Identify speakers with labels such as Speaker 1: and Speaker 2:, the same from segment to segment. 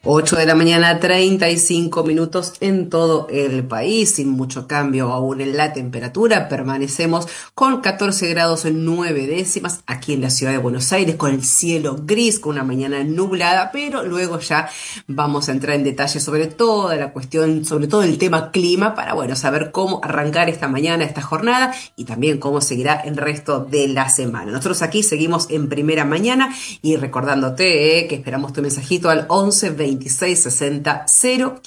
Speaker 1: 8 de la mañana, 35 minutos en todo el país, sin mucho cambio aún en la temperatura. Permanecemos con 14 grados en 9 décimas aquí en la ciudad de Buenos Aires, con el cielo gris, con una mañana nublada, pero luego ya vamos a entrar en detalle sobre toda la cuestión, sobre todo el tema clima, para, bueno, saber cómo arrancar esta mañana, esta jornada y también cómo seguirá el resto de la semana. Nosotros aquí seguimos en primera mañana y recordándote que esperamos tu mensajito al 11 26 60 0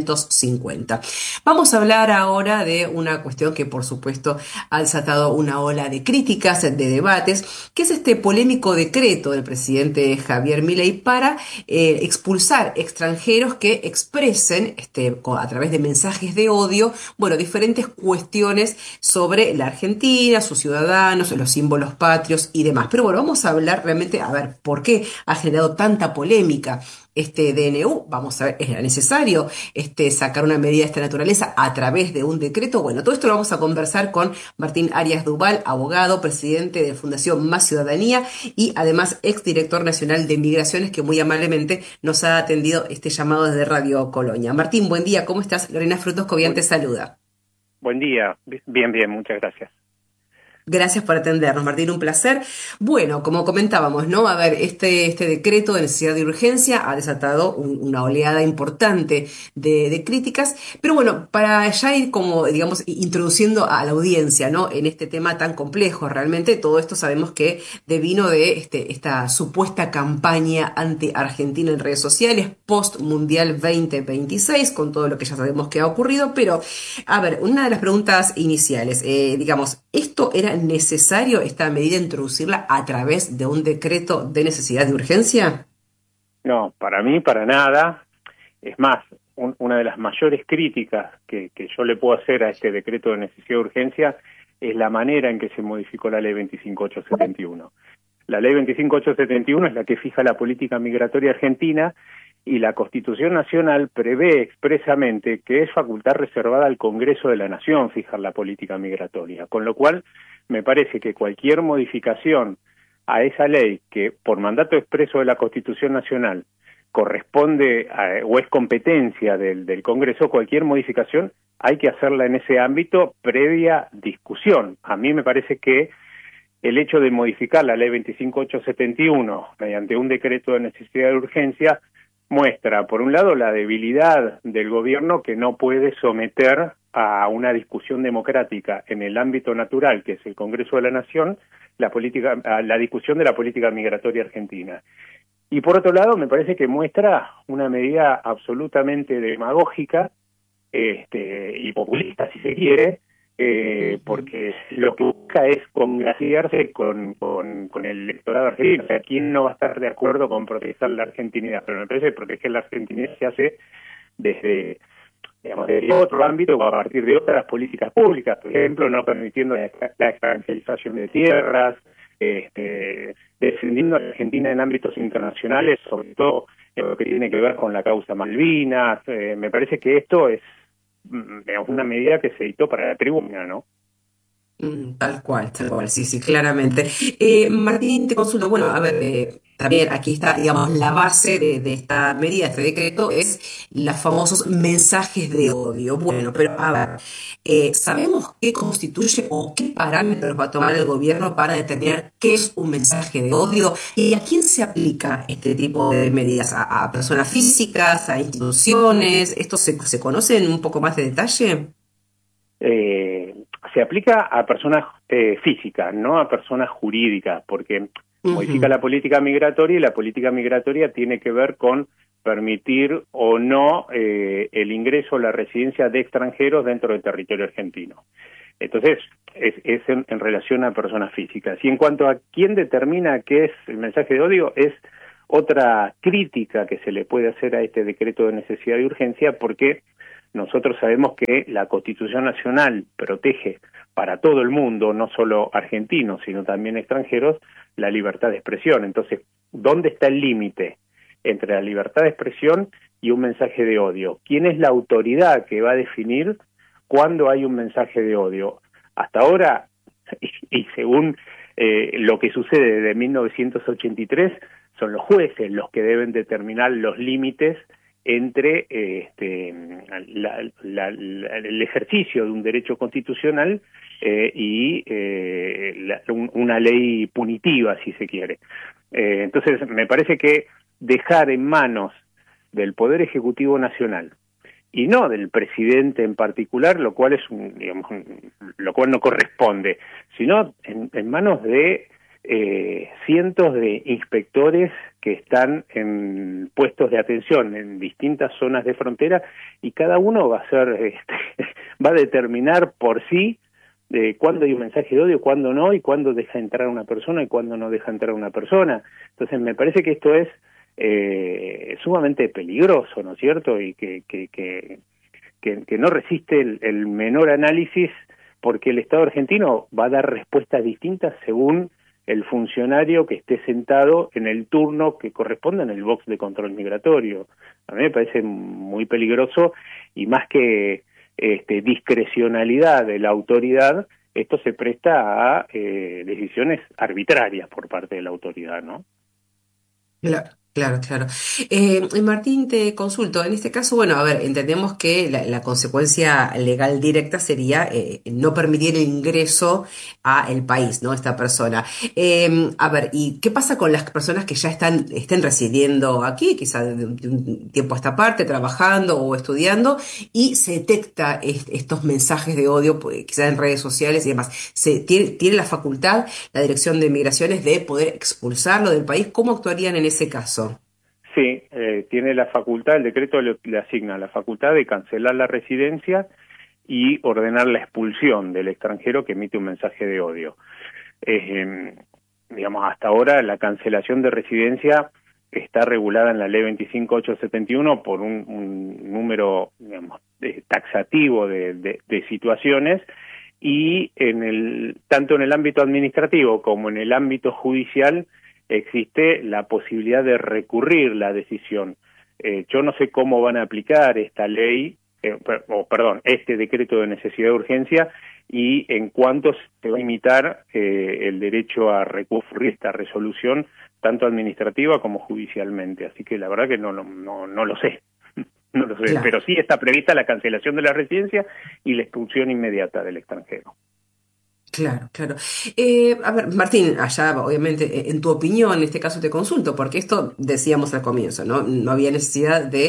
Speaker 1: 550. Vamos a hablar ahora de una cuestión que por supuesto ha desatado una ola de críticas, de debates, que es este polémico decreto del presidente Javier Milei para expulsar extranjeros que expresen a través de mensajes de odio, bueno, diferentes cuestiones sobre la Argentina, sus ciudadanos, los símbolos patrios y demás. Pero bueno, vamos a hablar realmente, a ver, ¿por qué ha generado tanta polémica este DNU? Vamos a ver, ¿era necesario sacar una medida de esta naturaleza a través de un decreto? Bueno, todo esto lo vamos a conversar con Martín Arias Duval, abogado, presidente de Fundación Más Ciudadanía y además exdirector nacional de Migraciones, que muy amablemente nos ha atendido este llamado desde Radio Colonia. Martín, buen día, ¿cómo estás? Lorena Frutos Cobian te saluda.
Speaker 2: Buen día, bien, muchas gracias.
Speaker 1: Gracias por atendernos, Martín, un placer. Bueno, como comentábamos, ¿no? A ver, este decreto de necesidad de urgencia ha desatado una oleada importante de críticas, pero bueno, para ya ir como, digamos, introduciendo a la audiencia, ¿no? En este tema tan complejo, realmente todo esto sabemos que devino de esta supuesta campaña anti-Argentina en redes sociales, post-Mundial 2026, con todo lo que ya sabemos que ha ocurrido, pero, a ver, una de las preguntas iniciales, digamos, ¿esto era necesario, esta medida, introducirla a través de un decreto de necesidad de urgencia?
Speaker 2: No, para mí, para nada. Es más, una de las mayores críticas que yo le puedo hacer a este decreto de necesidad de urgencia es la manera en que se modificó la ley 25871. La ley 25871 es la que fija la política migratoria argentina y la Constitución Nacional prevé expresamente que es facultad reservada al Congreso de la Nación fijar la política migratoria, con lo cual me parece que cualquier modificación a esa ley que por mandato expreso de la Constitución Nacional corresponde o es competencia del Congreso, cualquier modificación hay que hacerla en ese ámbito previa discusión. A mí me parece que el hecho de modificar la ley 25871 mediante un decreto de necesidad de urgencia muestra, por un lado, la debilidad del gobierno que no puede someter a una discusión democrática en el ámbito natural, que es el Congreso de la Nación, la discusión de la política migratoria argentina. Y por otro lado, me parece que muestra una medida absolutamente demagógica y populista, si se quiere, porque lo que busca es congraciarse con el electorado argentino. O sea, ¿quién no va a estar de acuerdo con proteger la argentinidad? Pero me parece que proteger la argentinidad se hace desde, digamos, desde otro ámbito o a partir de otras políticas públicas, por ejemplo, no permitiendo la extranjerización de tierras, defendiendo a la Argentina en ámbitos internacionales, sobre todo en lo que tiene que ver con la causa Malvinas. Me parece que esto es una medida que se dictó para la tribuna, ¿no?
Speaker 1: Tal cual, sí, sí, claramente. Martín, te consulto, bueno, a ver, también aquí está, digamos, la base de esta medida, este decreto, es los famosos mensajes de odio. Bueno, pero a ver, ¿sabemos qué constituye o qué parámetros va a tomar el gobierno para determinar qué es un mensaje de odio? ¿Y a quién se aplica este tipo de medidas? ¿A personas físicas, a instituciones? ¿Esto se conoce en un poco más de detalle?
Speaker 2: Se aplica a personas físicas, no a personas jurídicas, porque modifica
Speaker 1: Ujú.
Speaker 2: la política migratoria y la política migratoria tiene que ver con permitir o no el ingreso o la residencia de extranjeros dentro del territorio argentino. Entonces, es en relación a personas físicas. Y en cuanto a quién determina qué es el mensaje de odio, es otra crítica que se le puede hacer a este decreto de necesidad de urgencia, porque nosotros sabemos que la Constitución Nacional protege para todo el mundo, no solo argentinos, sino también extranjeros, la libertad de expresión. Entonces, ¿dónde está el límite entre la libertad de expresión y un mensaje de odio? ¿Quién es la autoridad que va a definir cuándo hay un mensaje de odio? Hasta ahora, y según lo que sucede desde 1983, son los jueces los que deben determinar los límites entre el ejercicio de un derecho constitucional una ley punitiva, si se quiere. Entonces, me parece que dejar en manos del Poder Ejecutivo Nacional y no del presidente en particular, lo cual lo cual no corresponde, sino en manos de cientos de inspectores que están en puestos de atención en distintas zonas de frontera, y cada uno va a ser va a determinar por sí cuándo hay un mensaje de odio, cuándo no, y cuándo deja entrar a una persona y cuándo no deja entrar a una persona. Entonces me parece que esto es sumamente peligroso, ¿no es cierto? Y que no resiste el menor análisis, porque el Estado argentino va a dar respuestas distintas según el funcionario que esté sentado en el turno que corresponda en el box de control migratorio. A mí me parece muy peligroso, y más que discrecionalidad de la autoridad, esto se presta a decisiones arbitrarias por parte de la autoridad, ¿no?
Speaker 1: Claro, claro, claro. Martín, te consulto. En este caso, bueno, a ver, entendemos que la consecuencia legal directa sería no permitir el ingreso a el país, ¿no? Esta persona. A ver, ¿y qué pasa con las personas que ya estén residiendo aquí, quizá de un tiempo a esta parte, trabajando o estudiando, y se detecta estos mensajes de odio, pues, quizá en redes sociales y demás? ¿Tiene la facultad la Dirección de Migraciones de poder expulsarlo del país? ¿Cómo actuarían en ese caso?
Speaker 2: Sí, tiene la facultad, el decreto le asigna la facultad de cancelar la residencia y ordenar la expulsión del extranjero que emite un mensaje de odio. Digamos, hasta ahora la cancelación de residencia está regulada en la ley 25871 por un número, digamos, taxativo de situaciones, y tanto en el ámbito administrativo como en el ámbito judicial existe la posibilidad de recurrir la decisión. Yo no sé cómo van a aplicar esta ley, este decreto de necesidad de urgencia, y en cuánto se va a limitar el derecho a recurrir esta resolución, tanto administrativa como judicialmente. Así que la verdad que no lo sé. No lo sé,
Speaker 1: Claro.
Speaker 2: pero sí está prevista la cancelación de la residencia y la expulsión inmediata del extranjero.
Speaker 1: Claro, claro. A ver, Martín, allá obviamente, en tu opinión, en este caso te consulto, porque esto decíamos al comienzo, ¿no? No había necesidad de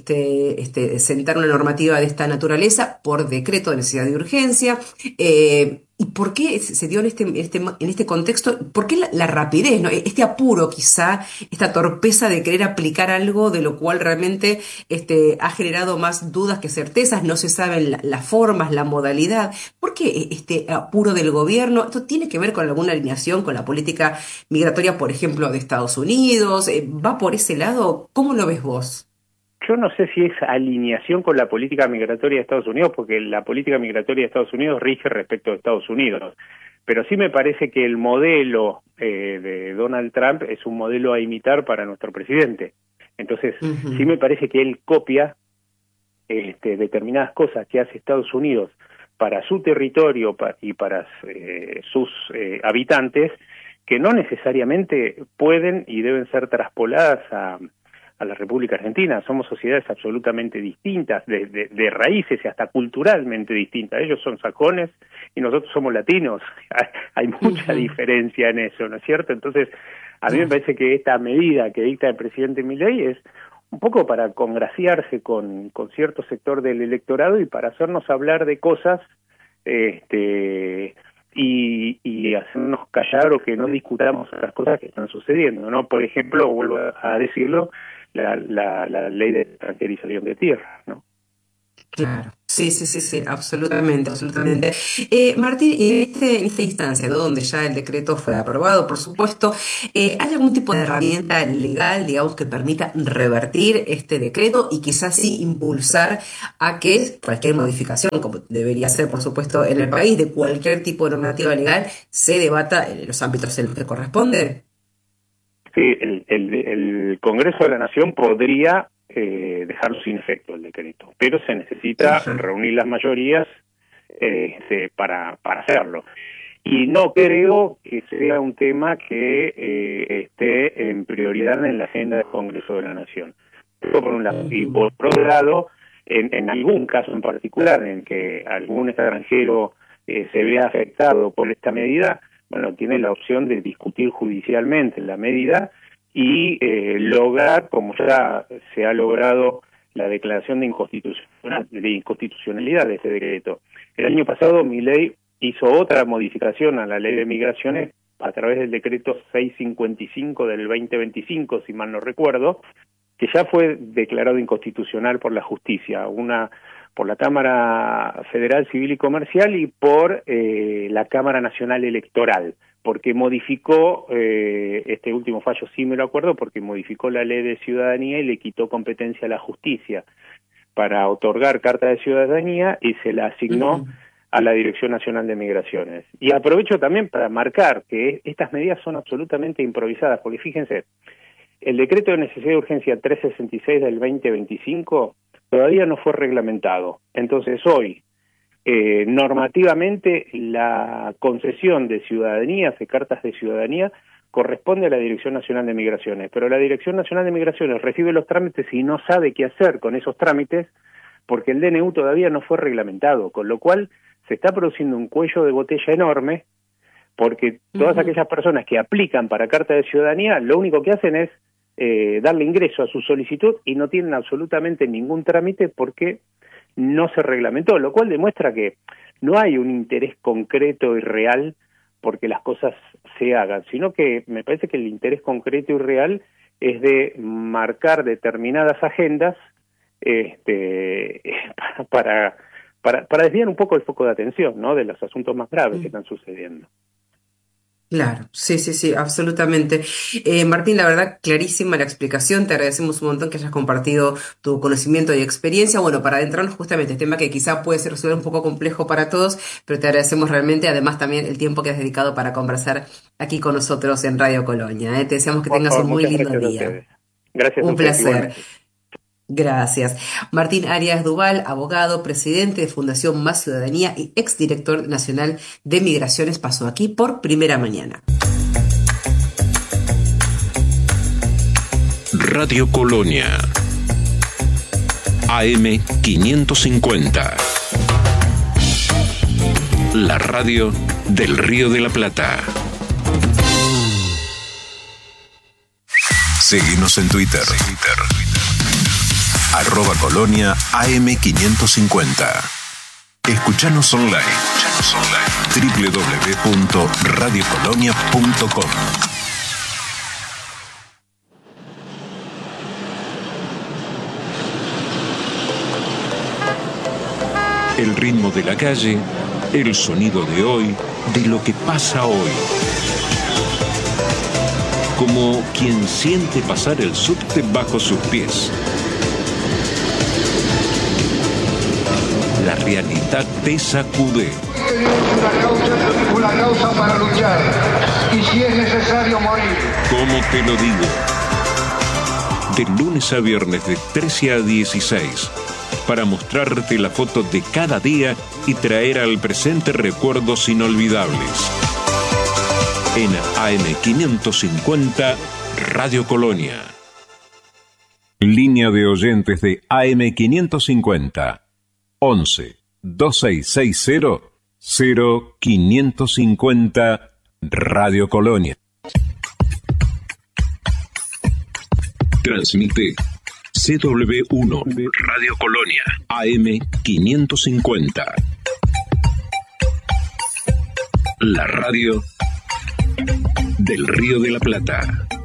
Speaker 1: sentar una normativa de esta naturaleza por decreto de necesidad de urgencia. ¿Y por qué se dio en este contexto? ¿Por qué la rapidez, ¿no? Este apuro, quizá, esta torpeza de querer aplicar algo de lo cual realmente ha generado más dudas que certezas, no se saben las formas, la modalidad. ¿Por qué este apuro del gobierno? ¿Esto tiene que ver con alguna alineación con la política migratoria, por ejemplo, de Estados Unidos? ¿Va por ese lado? ¿Cómo lo ves vos?
Speaker 2: Yo no sé si es alineación con la política migratoria de Estados Unidos, porque la política migratoria de Estados Unidos rige respecto de Estados Unidos, pero sí me parece que el modelo de Donald Trump es un modelo a imitar para nuestro presidente. Entonces, sí
Speaker 1: Ujú.
Speaker 2: me parece que él copia determinadas cosas que hace Estados Unidos para su territorio y para sus habitantes, que no necesariamente pueden y deben ser traspoladas a la República Argentina. Somos sociedades absolutamente distintas, de raíces y hasta culturalmente distintas. Ellos son sajones y nosotros somos latinos. Hay mucha
Speaker 1: Ujú.
Speaker 2: diferencia en eso, ¿no es cierto? Entonces, a mí me
Speaker 1: Claro.
Speaker 2: parece que esta medida que dicta el presidente Milei es un poco para congraciarse con cierto sector del electorado y para hacernos hablar de cosas y hacernos callar, o que no discutamos las cosas que están sucediendo, ¿no? Por ejemplo, vuelvo a decirlo, la ley de extranjerización de tierra, ¿no?
Speaker 1: Claro, sí, sí, sí, sí, absolutamente, absolutamente. Martín, en esta instancia, ¿no? Donde ya el decreto fue aprobado, por supuesto, ¿hay algún tipo de herramienta legal, digamos, que permita revertir este decreto y quizás sí impulsar a que cualquier modificación, como debería ser, por supuesto, en el país, de cualquier tipo de normativa legal, se debata en los ámbitos en los que corresponde?
Speaker 2: Sí, el Congreso de la Nación podría dejarlo sin efecto el decreto, pero se necesita
Speaker 1: Ajá.
Speaker 2: reunir las mayorías para hacerlo. Y no creo que sea un tema que esté en prioridad en la agenda del Congreso de la Nación. Por un lado. Y por otro lado, en algún caso en particular en que algún extranjero se vea afectado por esta medida, bueno, tiene la opción de discutir judicialmente la medida y lograr, como ya se ha logrado, la declaración de inconstitucionalidad de este decreto. El año pasado Milei hizo otra modificación a la ley de migraciones a través del decreto 655 del 2025, si mal no recuerdo, que ya fue declarado inconstitucional por la justicia, por la Cámara Federal Civil y Comercial y por la Cámara Nacional Electoral, porque modificó, este último fallo sí me lo acuerdo, porque modificó la ley de ciudadanía y le quitó competencia a la justicia para otorgar carta de ciudadanía y se la asignó a la Dirección Nacional de Migraciones. Y aprovecho también para marcar que estas medidas son absolutamente improvisadas, porque fíjense, el decreto de necesidad de urgencia 366 del 2025 todavía no fue reglamentado. Entonces hoy, normativamente, la concesión de ciudadanías, de cartas de ciudadanía, corresponde a la Dirección Nacional de Migraciones, pero la Dirección Nacional de Migraciones recibe los trámites y no sabe qué hacer con esos trámites porque el DNU todavía no fue reglamentado, con lo cual se está produciendo un cuello de botella enorme porque todas aquellas personas que aplican para carta de ciudadanía lo único que hacen es darle ingreso a su solicitud y no tienen absolutamente ningún trámite porque no se reglamentó, lo cual demuestra que no hay un interés concreto y real porque las cosas se hagan, sino que me parece que el interés concreto y real es de marcar determinadas agendas para desviar un poco el foco de atención, ¿no?, de los asuntos más graves que están sucediendo.
Speaker 1: Claro, sí, absolutamente. Martín, la verdad, clarísima la explicación. Te agradecemos un montón que hayas compartido tu conocimiento y experiencia. Bueno, para adentrarnos justamente, tema que quizá puede ser un poco complejo para todos, pero te agradecemos realmente, además también el tiempo que has dedicado para conversar aquí con nosotros en Radio Colonia. Te deseamos que tengas un muy lindo día.
Speaker 2: Gracias.
Speaker 1: Un placer. Gracias. Martín Arias Duval, abogado, presidente de Fundación Más Ciudadanía y exdirector nacional de Migraciones, pasó aquí por Primera Mañana.
Speaker 3: Radio Colonia, AM 550. La radio del Río de la Plata. Seguinos en Twitter. @Colonia AM550. Escuchanos online. www.radiocolonia.com. El ritmo de la calle, el sonido de hoy, de lo que pasa hoy. Como quien siente pasar el subte bajo sus pies. La realidad te sacude.
Speaker 4: Tenemos una causa para luchar, y si es necesario morir.
Speaker 3: ¿Cómo te lo digo? De lunes a viernes de 13 a 16, para mostrarte la foto de cada día y traer al presente recuerdos inolvidables. En AM550, Radio Colonia. Línea de oyentes de AM550. 11 2660 0550 Radio Colonia. Transmite CW1 Radio Colonia AM550. La radio del Río de la Plata.